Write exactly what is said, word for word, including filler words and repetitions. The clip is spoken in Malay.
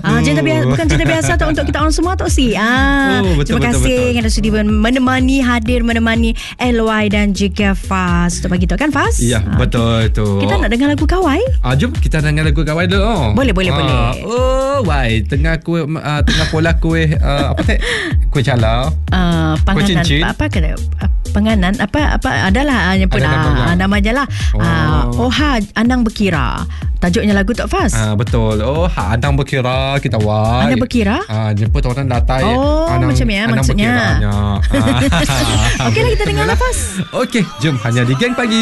Ah, cinta biasa, bukan cinta biasa tak untuk kita orang semua, Tok Si. Ah, Oh, betul, terima betul, kasih betul. kerana sudi menemani, hadir menemani L Y dan juga Faz. Untuk bagi tahu kan, Faz? Ya, Ah, betul tu. kita nak dengar lagu Kawai. Ah, jom kita dengar lagu Kawai dulu. Oh. Boleh, boleh, ah. boleh. Oh, wai, tengah kuih uh, tengah pola kuih uh, apa teh? Kuih cala. Uh, panganan cincin. apa, apa kena uh, penganan apa apa adalah uh, yang pun Ada namanya. uh, nama je lah. Oh. Uh, Oha Anang Berkira. Tajuknya lagu Tok Faz. Ah, betul. Oh, ha, Anang berkira kita wai. Anang berkira? Ah, jemput orang datai. Oh, Anang, macam ya Anang maksudnya. berkiranya. Ah. Okeylah, kita dengar lah, Faz. Okey, jom hanya di Geng Pagi.